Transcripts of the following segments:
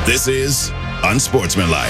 This is Unsportsmanlike.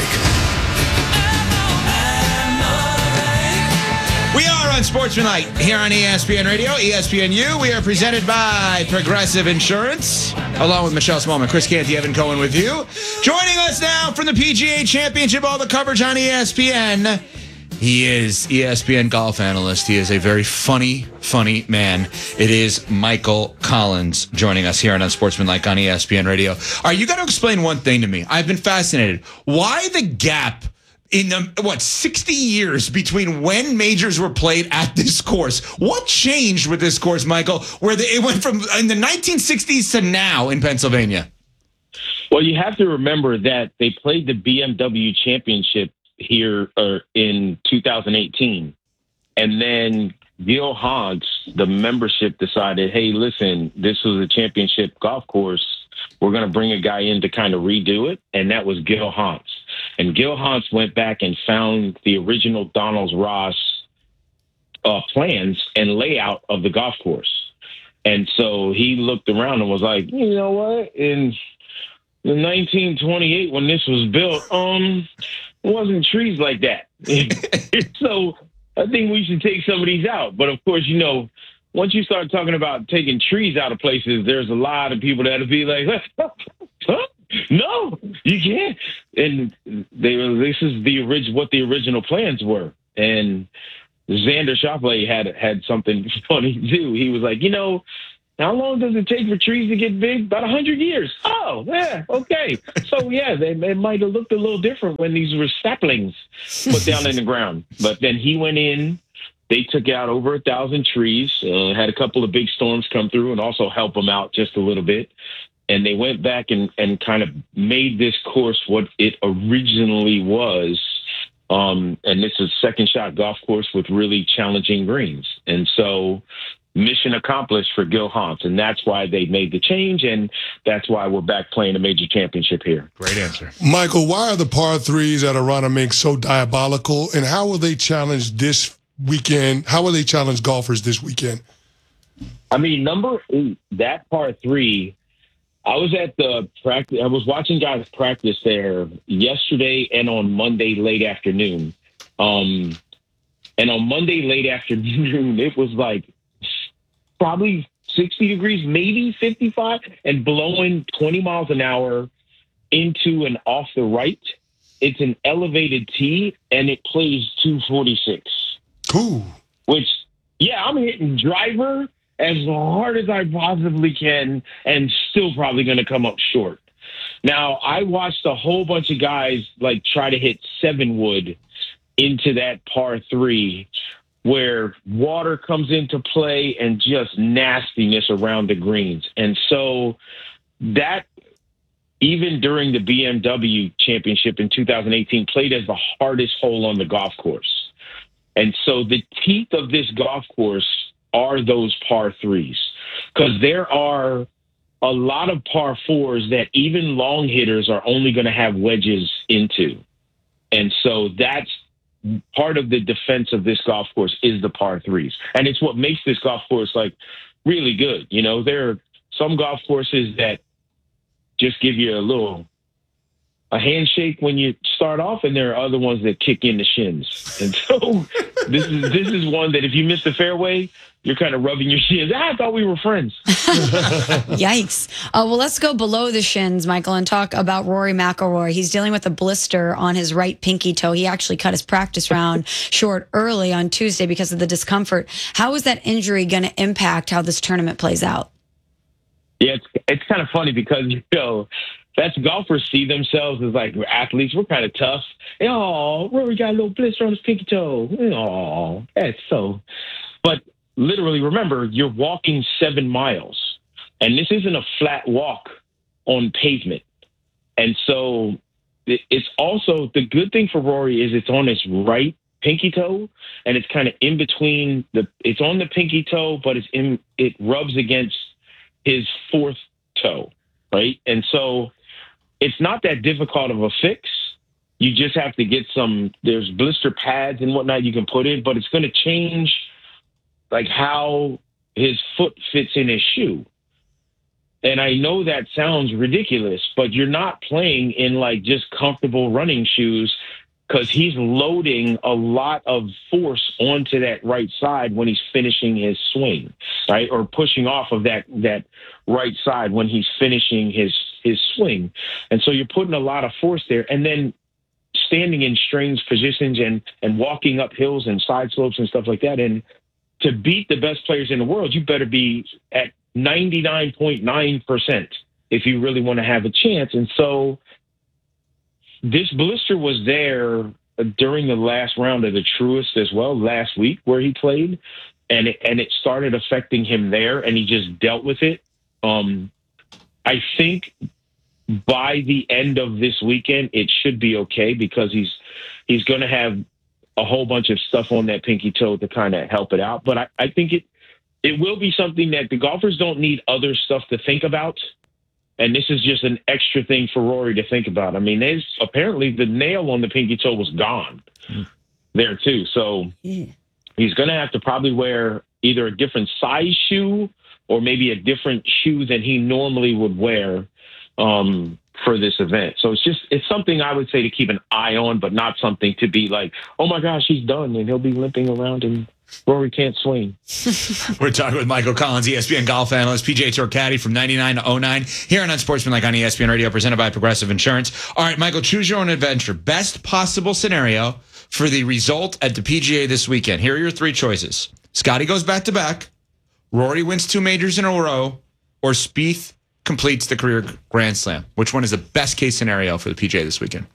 We are Unsportsmanlike here on ESPN Radio, ESPNU. We are presented by Progressive Insurance, along with Michelle Smallman, Chris Canty, Evan Cohen with you. Joining us now from the PGA Championship, all the coverage on ESPN. He is ESPN golf analyst. He is a very funny man. It is Michael Collins joining us here on Unsportsmanlike on ESPN Radio. All right, you got to explain one thing to me. I've been fascinated. Why the gap in the, 60 years between when majors were played at this course? What changed with this course, Michael, where it went from in the 1960s to now in Pennsylvania? Well, you have to remember that they played the BMW Championship here in 2018. And then Gil Hans, the membership, decided, hey, listen, this was a championship golf course. We're going to bring a guy in to kind of redo it. And that was Gil Hans. And Gil Hans went back and found the original Donald Ross plans and layout of the golf course. And so he looked around and was like, you know what? In 1928, when this was built, it wasn't trees like that. So I think we should take some of these out. But of course, once you start talking about taking trees out of places, there's a lot of people that'll be like, huh? No, you can't. And this is what the original plans were. And Xander Schauffele had something funny too. He was like, how long does it take for trees to get big? About 100 years. Oh, yeah, okay. So, yeah, it might have looked a little different when these were saplings put down in the ground. But then he went in. They took out over 1,000 trees, had a couple of big storms come through and also help them out just a little bit. And they went back and kind of made this course what it originally was. And this is a second shot golf course with really challenging greens. And so mission accomplished for Gil Hans, and that's why they made the change, and that's why we're back playing a major championship here. Great answer. Michael, why are the par threes at Aronimink so diabolical, and how will they challenge this weekend? How will they challenge golfers this weekend? I mean, number 8, that par 3, I was at the practice. I was watching guys practice there yesterday and on Monday late afternoon. And on Monday late afternoon, it was like probably 60 degrees, maybe 55, and blowing 20 miles an hour into and off the right. It's an elevated tee, and it plays 246. Cool. Which, yeah, I'm hitting driver as hard as I possibly can and still probably going to come up short. Now, I watched a whole bunch of guys try to hit 7-wood into that par 3, where water comes into play and just nastiness around the greens. And so that, even during the BMW Championship in 2018, played as the hardest hole on the golf course. And so the teeth of this golf course are those par 3s, because there are a lot of par 4s that even long hitters are only going to have wedges into. And so that's part of the defense of this golf course is the par 3s. And it's what makes this golf course really good. There are some golf courses that just give you a handshake when you start off, and there are other ones that kick in the shins. And so this is one that if you miss the fairway, you're kind of rubbing your shins. I thought we were friends. Yikes. Well, let's go below the shins, Michael, and talk about Rory McIlroy. He's dealing with a blister on his right pinky toe. He actually cut his practice round short early on Tuesday because of the discomfort. How is that injury going to impact how this tournament plays out? Yeah, it's kind of funny because, that's golfers see themselves as athletes. We're kind of tough. Oh, Rory got a little blister on his pinky toe. Oh, that's so. But literally, remember, you're walking 7 miles, and this isn't a flat walk on pavement. And so it's also, the good thing for Rory is it's on his right pinky toe, and it's kind of in between it's on the pinky toe, but it rubs against his 4th toe, right? And so it's not that difficult of a fix. You just have to get there's blister pads and whatnot you can put in, but it's going to change how his foot fits in his shoe. And I know that sounds ridiculous, but you're not playing in like just comfortable running shoes because he's loading a lot of force onto that right side when he's finishing his swing, right? Or pushing off of that right side when he's finishing his swing. And so you're putting a lot of force there. And then standing in strange positions and walking up hills and side slopes and stuff like that. And to beat the best players in the world, you better be at 99.9% if you really want to have a chance. And so this blister was there during the last round of the Truist as well last week where he played, and it started affecting him there, and he just dealt with it. I think by the end of this weekend, it should be okay because he's going to have a whole bunch of stuff on that pinky toe to kind of help it out. But I think it will be something that the golfers don't need other stuff to think about. And this is just an extra thing for Rory to think about. I mean, apparently the nail on the pinky toe was gone there too. So he's going to have to probably wear either a different size shoe or maybe a different shoe than he normally would wear for this event. So it's something I would say to keep an eye on, but not something to be like, oh my gosh, he's done and he'll be limping around and Rory can't swing. We're talking with Michael Collins, ESPN golf analyst, PGA Tour caddy from 99 to 09, here on Unsportsmanlike on ESPN Radio, presented by Progressive Insurance. All right, Michael, choose your own adventure. Best possible scenario for the result at the PGA this weekend. Here are your three choices. Scotty goes back-to-back, Rory wins 2 majors in a row, or Spieth completes the career Grand Slam. Which one is the best-case scenario for the PGA this weekend?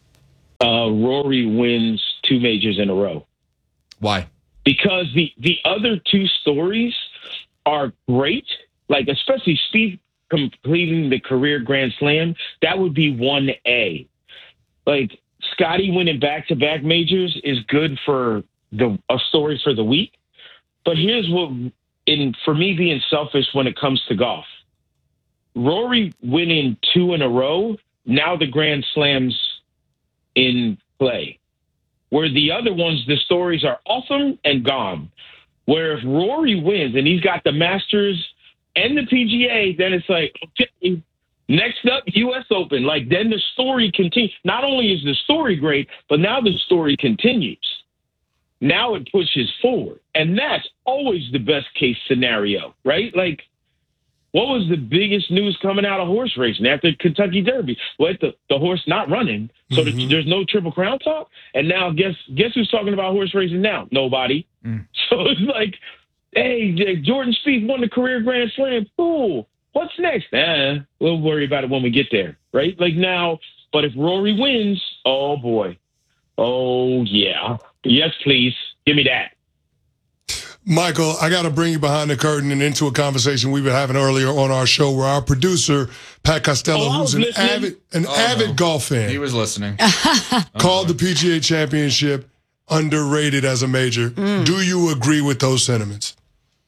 Rory wins 2 majors in a row. Why? Because the other 2 stories are great, like especially Spieth completing the career Grand Slam, that would be 1A. Like Scotty winning back-to-back majors is good for a story for the week. But here's for me being selfish when it comes to golf. Rory winning 2 in a row, now the Grand Slam's in play. Where the other ones, the stories are awesome and gone. Where if Rory wins and he's got the Masters and the PGA, then it's like, okay, next up, U.S. Open. Like, then the story continues. Not only is the story great, but now the story continues. Now it pushes forward. And that's always the best case scenario, right? Like, what was the biggest news coming out of horse racing after Kentucky Derby? Well, the horse not running, so there's no Triple Crown talk. And now guess who's talking about horse racing now? Nobody. So it's like, hey, Jordan Spieth won the career Grand Slam. Cool. What's next? We'll worry about it when we get there, right? Like now, but if Rory wins, oh boy. Oh yeah. Yes, please. Give me that. Michael, I got to bring you behind the curtain and into a conversation we were having earlier on our show where our producer, Pat Costello, who's an avid golf fan. He was listening. Called the PGA Championship underrated as a major. Do you agree with those sentiments?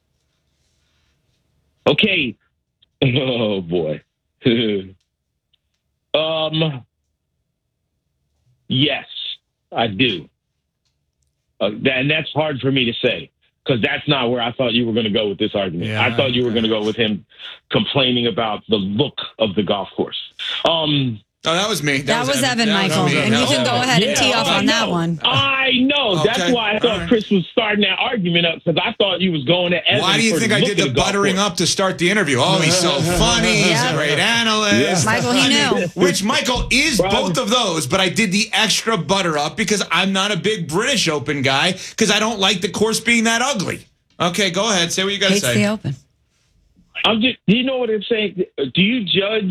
Okay. Oh, boy. Yes, I do. And that's hard for me to say. Because that's not where I thought you were going to go with this argument. Yeah, I thought you were going to go with him complaining about the look of the golf course. Oh, that was me. That was Evan, Michael. And you can go ahead and tee off on that one. I know. Okay. That's why I thought Chris was starting that argument up, because I thought you was going to Evan. Why do you think I did the buttering up to start the interview? Oh, he's so funny. He's a great analyst. Michael, he knew. Which Michael is both of those, but I did the extra butter up because I'm not a big British Open guy because I don't like the course being that ugly. Okay, go ahead. Say what you got to say. Hates the Open. Do you know what I'm saying? Do you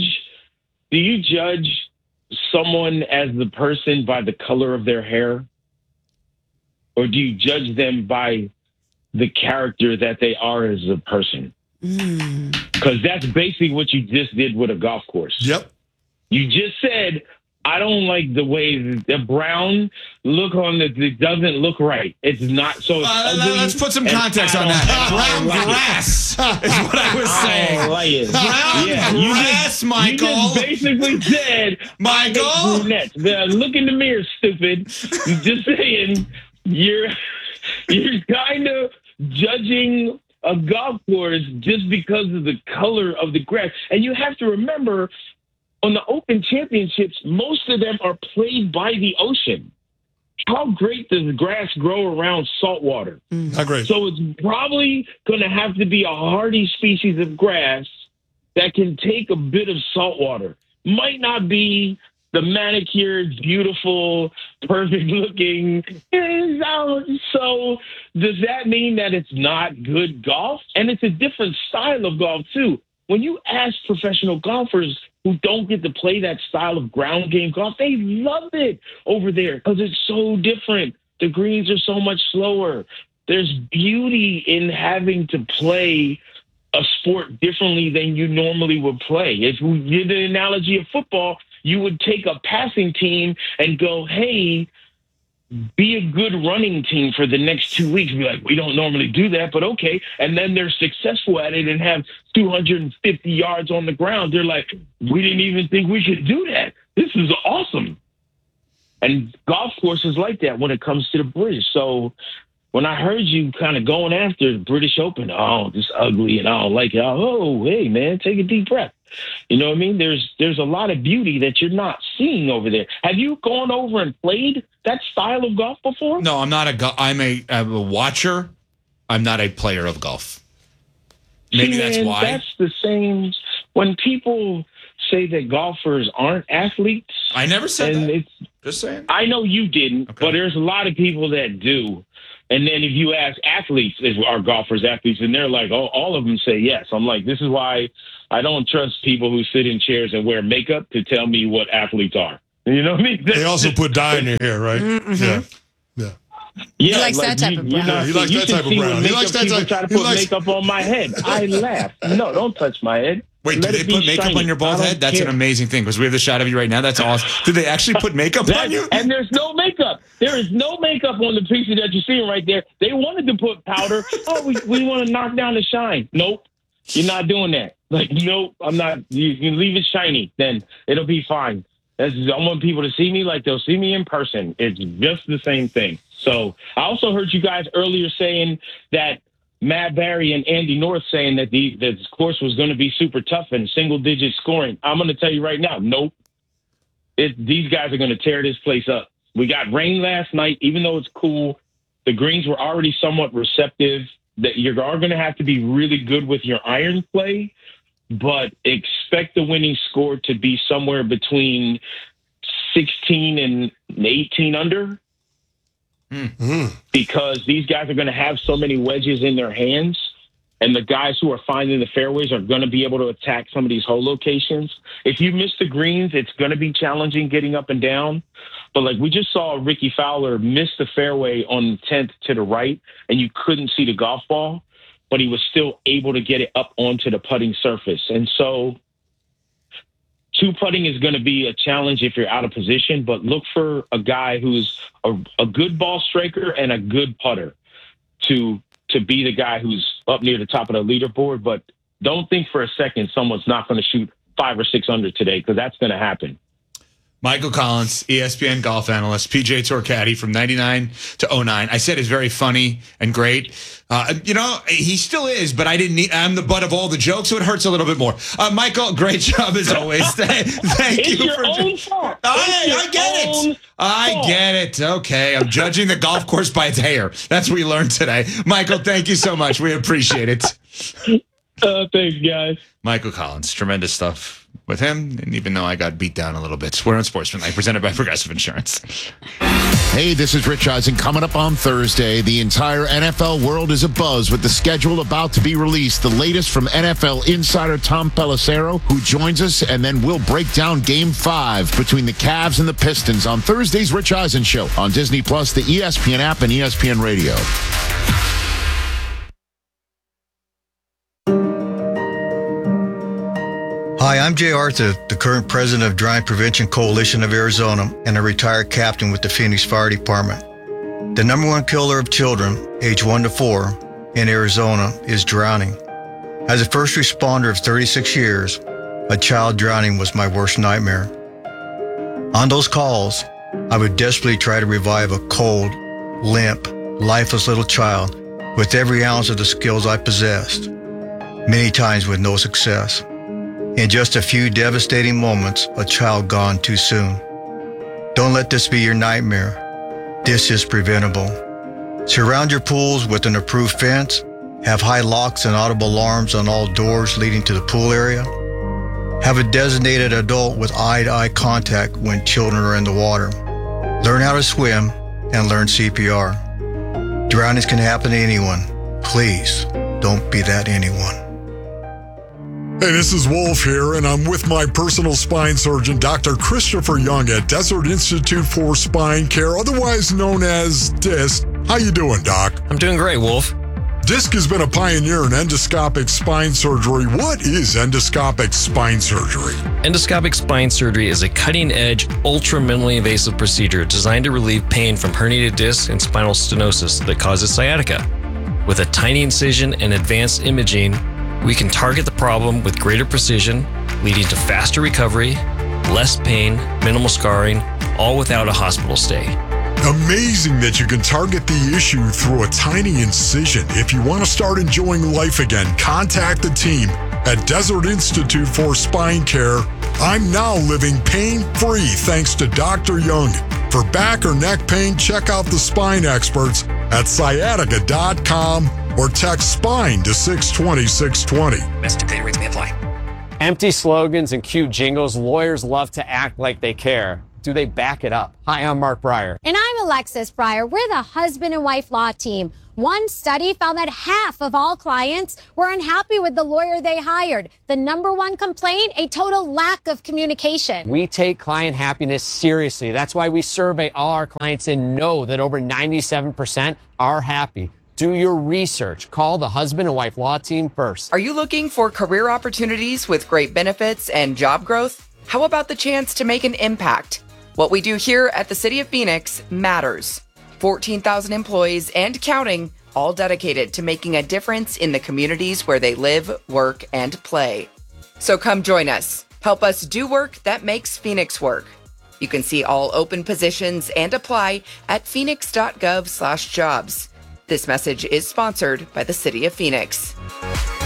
judge someone as the person by the color of their hair? Or do you judge them by the character that they are as a person? Because that's basically what you just did with a golf course. Yep. You just said, I don't like the way the brown look on it doesn't look right. It's not so. Let's put some context on that. Brown grass is what I was saying. Brown grass, Michael. You just basically said, Michael. Brunettes. Look in the mirror, stupid. Just saying, you're kind of judging a golf course just because of the color of the grass. And you have to remember, on the Open Championships, most of them are played by the ocean. How great does grass grow around salt water? Not great. So it's probably going to have to be a hardy species of grass that can take a bit of salt water. Might not be the manicured, beautiful, perfect looking. So does that mean that it's not good golf? And it's a different style of golf too. When you ask professional golfers who don't get to play that style of ground game golf, they love it over there because it's so different. The greens are so much slower. There's beauty in having to play a sport differently than you normally would play. If we did the analogy of football, you would take a passing team and go, hey, be a good running team for the next 2 weeks. Be like, we don't normally do that, but okay. And then they're successful at it and have 250 yards on the ground. They're like, we didn't even think we could do that. This is awesome. And golf courses like that when it comes to the British. So when I heard you kind of going after the British Open, oh, this ugly and I don't like it. Oh, hey, man, take a deep breath. You know what I mean? There's a lot of beauty that you're not seeing over there. Have you gone over and played that style of golf before? No, I'm not I'm a watcher. I'm not a player of golf. Maybe that's why. That's the same. When people say that golfers aren't athletes. I never said and that. Just saying. I know you didn't, okay. But there's a lot of people that do. And then if you ask athletes, are golfers athletes? And they're like, oh, all of them say yes. I'm like, this is why I don't trust people who sit in chairs and wear makeup to tell me what athletes are. You know what I mean? They also put dye in their hair, right? Mm-hmm. Yeah. He likes that type of brown. He likes that type of brown. He likes that type. Try to put makeup on my head. I laugh. No, don't touch my head. Wait, did they put makeup on your bald head? That's an amazing thing because we have the shot of you right now. That's awesome. Did they actually put makeup on you? And there's no makeup. There is no makeup on the picture that you're seeing right there. They wanted to put powder. Oh, we want to knock down the shine. Nope. You're not doing that. Like, nope, I'm not. You can leave it shiny. Then it'll be fine. I want people to see me like they'll see me in person. It's just the same thing. So I also heard you guys earlier saying that Matt Barry and Andy North saying that this course was going to be super tough and single-digit scoring. I'm going to tell you right now, nope. These guys are going to tear this place up. We got rain last night, even though it's cool. The greens were already somewhat receptive. That you are going to have to be really good with your iron play, but expect the winning score to be somewhere between 16 and 18 under. Mm-hmm. Because these guys are going to have so many wedges in their hands, and the guys who are finding the fairways are going to be able to attack some of these hole locations. If you miss the greens, it's going to be challenging getting up and down. But like we just saw Ricky Fowler miss the fairway on the 10th to the right, and you couldn't see the golf ball, but he was still able to get it up onto the putting surface. And so two putting is going to be a challenge if you're out of position, but look for a guy who's a good ball striker and a good putter to be the guy who's up near the top of the leaderboard. But don't think for a second someone's not going to shoot 5 or 6 under today, because that's going to happen. Michael Collins, ESPN golf analyst, PGA Tour caddy from 99 to 09. I said it's very funny and great. He still is, but I'm the butt of all the jokes, so it hurts a little bit more. Michael, great job as always. Thank you for own fault. I get it. I get it. Okay, I'm judging the golf course by its hair. That's what we learned today. Michael, thank you so much. We appreciate it. Thanks, guys. Michael Collins, tremendous stuff with him, and even though I got beat down a little bit. We're on Sportsmanlike, presented by Progressive Insurance. Hey, this is Rich Eisen. Coming up on Thursday, the entire NFL world is abuzz with the schedule about to be released. The latest from NFL insider Tom Pelissero, who joins us, and then we'll break down Game 5 between the Cavs and the Pistons on Thursday's Rich Eisen Show on Disney+, the ESPN app, and ESPN Radio. Hi, I'm Jay Arthur, the current president of Drought Prevention Coalition of Arizona and a retired captain with the Phoenix Fire Department. The number one killer of children, age 1 to 4, in Arizona is drowning. As a first responder of 36 years, a child drowning was my worst nightmare. On those calls, I would desperately try to revive a cold, limp, lifeless little child with every ounce of the skills I possessed, many times with no success. In just a few devastating moments, a child gone too soon. Don't let this be your nightmare. This is preventable. Surround your pools with an approved fence. Have high locks and audible alarms on all doors leading to the pool area. Have a designated adult with eye-to-eye contact when children are in the water. Learn how to swim and learn CPR. Drownings can happen to anyone. Please don't be that anyone. Hey, this is Wolf here, and I'm with my personal spine surgeon, Dr. Christopher Young at Desert Institute for Spine Care, otherwise known as DISC. How you doing, Doc? I'm doing great, Wolf. DISC has been a pioneer in endoscopic spine surgery. What is endoscopic spine surgery? Endoscopic spine surgery is a cutting-edge, ultra-minimally invasive procedure designed to relieve pain from herniated discs and spinal stenosis that causes sciatica. With a tiny incision and advanced imaging, we can target the problem with greater precision, leading to faster recovery, less pain, minimal scarring, all without a hospital stay. Amazing that you can target the issue through a tiny incision. If you want to start enjoying life again, contact the team at Desert Institute for Spine Care. I'm now living pain-free thanks to Dr. Young. For back or neck pain, check out the spine experts at sciatica.com or text SPINE to 620-620. Domestic data rates may apply. Empty slogans and cute jingles. Lawyers love to act like they care. Do they back it up? Hi, I'm Mark Breyer. And I'm Alexis Breyer. We're the husband and wife law team. One study found that half of all clients were unhappy with the lawyer they hired. The number one complaint, a total lack of communication. We take client happiness seriously. That's why we survey all our clients and know that over 97% are happy. Do your research. Call the husband and wife law team first. Are you looking for career opportunities with great benefits and job growth? How about the chance to make an impact? What we do here at the City of Phoenix matters. 14,000 employees and counting, all dedicated to making a difference in the communities where they live, work, and play. So come join us. Help us do work that makes Phoenix work. You can see all open positions and apply at phoenix.gov/jobs. This message is sponsored by the City of Phoenix.